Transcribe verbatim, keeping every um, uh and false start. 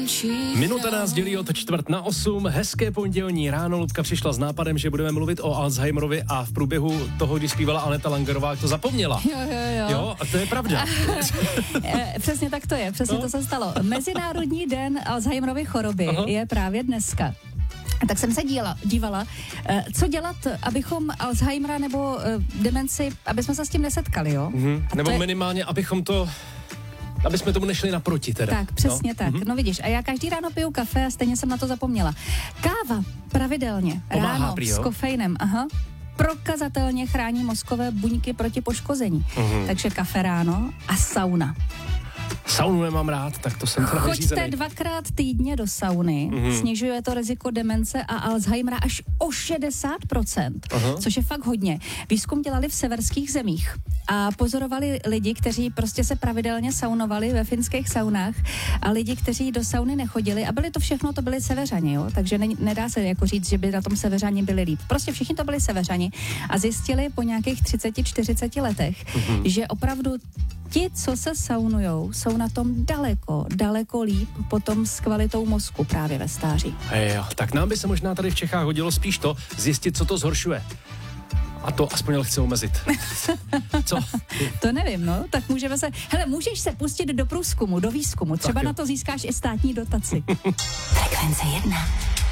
Minuta nás dělí od čtvrt na osm, hezké pondělní ráno. Ludka přišla s nápadem, že budeme mluvit o Alzheimerovi a v průběhu toho, když zpívala Aneta Langerová, to zapomněla. Jo, jo, jo. Jo, a to je pravda. Přesně tak to je, přesně no. to se stalo. Mezinárodní den Alzheimerovy choroby Aha. je právě dneska. Tak jsem se dívala, dívala, co dělat, abychom Alzheimera nebo demenci, aby jsme se s tím nesetkali, jo? Mhm. Nebo je... minimálně, abychom to... Aby jsme tomu nešli naproti teda. Tak, přesně no? tak. Mm-hmm. No vidíš, a já každý ráno piju kafe a stejně jsem na to zapomněla. Káva pravidelně, Pomáhá, ráno prý, s kofeinem, aha, prokazatelně chrání mozkové buňky proti poškození. Mm-hmm. Takže kafe ráno a sauna. Saunu nemám rád, tak to jsem to Choďte nevyřízený. dvakrát týdně do sauny, mm-hmm. snižuje to riziko demence a Alzheimera až o šedesát procent, Aha. což je fakt hodně. Výzkum dělali v severských zemích a pozorovali lidi, kteří prostě se pravidelně saunovali ve finských saunách a lidi, kteří do sauny nechodili a byli to všechno, to byli severani, jo? Takže ne, nedá se jako říct, že by na tom severani byli líp. Prostě všichni to byli severani a zjistili po nějakých třicet čtyřicet letech, mm-hmm. že opravdu ti, co se saunujou, jsou na tom daleko, daleko líp potom s kvalitou mozku právě ve stáří. Jo, tak nám by se možná tady v Čechách hodilo spíš to, zjistit, co to zhoršuje. A to aspoň chce omezit. Co? To nevím, no, tak můžeme se... Hele, můžeš se pustit do průzkumu, do výzkumu, třeba na to získáš i státní dotaci. Frekvence jedna.